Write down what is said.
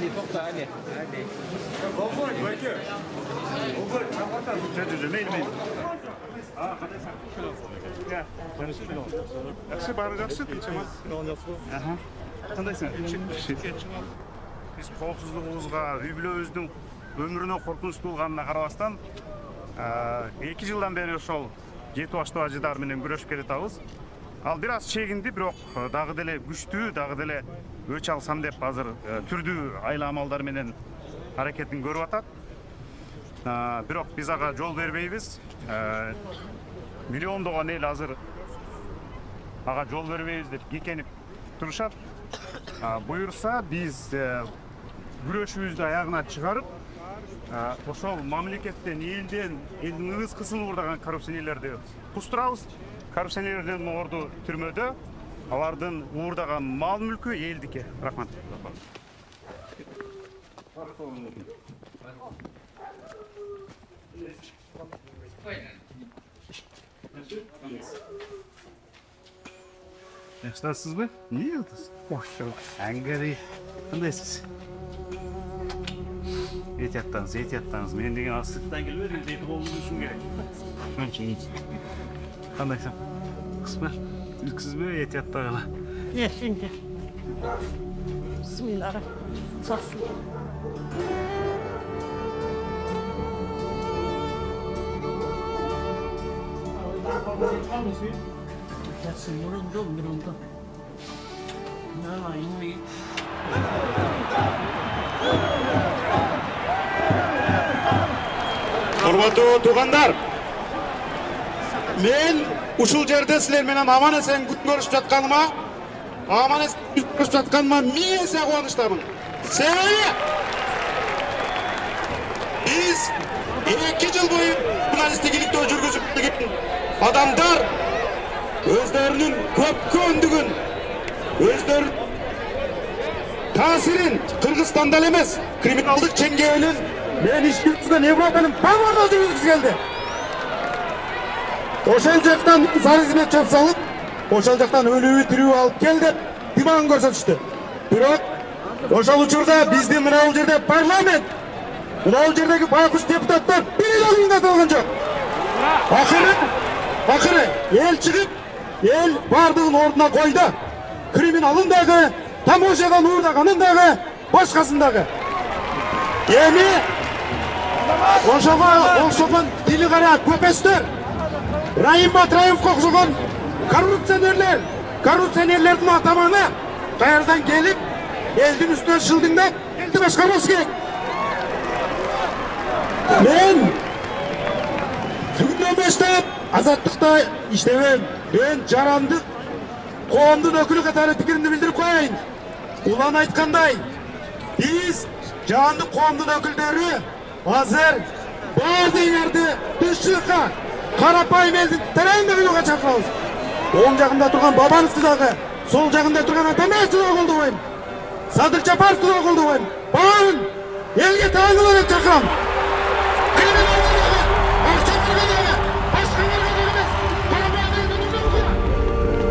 Ali, to'xta, Ali. Bo'lmaydi, aka. O'g'il, chaqirtan. Mayli. Yaxshi, bari yaxshi, tinchaman. Aha. Qandaysan? Biz qo'rqsizligimizga, үй-бүлөбүздүн өмүрүнө коркунуч болгонуна карабастан, 2 жылдан бери ошол жети баштуу ажыдар менен күрөшүп келатабыз. Ал бир аз чегинди, бирок дагы деле күчтүү, дагы деле өч алсам деп азыр түрдүү айла амалдар менен аракетин көрүп атат. Бирок биз ага жол бербейбиз. Миллиондогон эл азыр ага жол бербейбиз деп кекенип турушат. Буюрса биз күрөшүбүздү аягына чыгарып, ошол мамлекеттен, элдин ыңыз кысылып урдаган коррупционерлерди кустурабыз. Коррупционерлердин орду түрмөдө, алардын уурдаган мал мүлкү элдики. Рахмат. Yaxşısınızmı? Niye yıldız? Hoşçakalın. Angari. Kandaysiz? Ehtiyattanız. Men degen aslıktan gelmedi, deyip olmuşum gerek. Önce iyi. Kandaysan? Kısmı? Ülksüz mü ehtiyatta gala? Şimdi. Bismillahirrahmanirrahim. Sasın. Gelsin yoruldu. Ne ayın. Hormatly tugandar, men ушул жерде силер менен аман эсен күн көрүшүп жатканыма, миң эсе кубанычтамын. Себеби биз 2 жыл бою журналисттик иликтөө жүргүзүп келген адамдар өздөрүнүн көпкө өндүгүн, өздөрүнүн таасирин Кыргызстанда эле эмес, криминалдык чеңгээлин мен иш жүргүзгөн Европанын баардыгына жүргүзгүсү келди. Ошол жактан заризмет чапсалып, ошол жактан өлүү тирүү алып кел деп димагын көрсөтүштү. Бирок ошол учурда биздин мына бул жерде парламент, мына бул жердеги байкуш депутаттар бир эле миңдет алган жок. Акыры эл чыгып, эл бардыгын ордуна койду. Криминалын дагы, тамошадан уурдаганын дагы, башкасын дагы. Эми ошого окшогон дили кара көпөстөр, Райым Батраевке окшогон коррупционерлердин атаманы каярдан келип, элдин үстүнө шылдыңдап, элди башкарбаш керек. Мен бүгүндөн баштап азаттыкта иштебейм. Мен жарандык коомдун өкүлү катары пикиримди билдирип коеюн. Улан айткандай, биз жарандык коомдун өкүлдөрү азыр баардыгыңарды тышчылыкка, карапайым элдин тереңдигине чакырабыз. Оң жагында турган бабаңызды дагы, сол жагында турган атамбаевди дагы колдобойм. Садыр Жапаровду дагы колдобойм. Баарын элге таанылып чакырам. Криминалдарды, акча